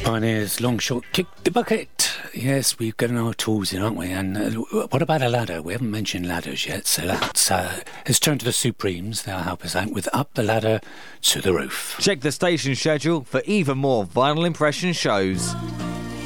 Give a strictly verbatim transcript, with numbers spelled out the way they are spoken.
Pioneers, long shot, kick the bucket. Yes, we've got our tools in, aren't we? And uh, what about a ladder? We haven't mentioned ladders yet, so let's, uh, let's turn to the Supremes. They'll help us out with Up the Ladder to the Roof. Check the station schedule for even more Vinyl Impression shows.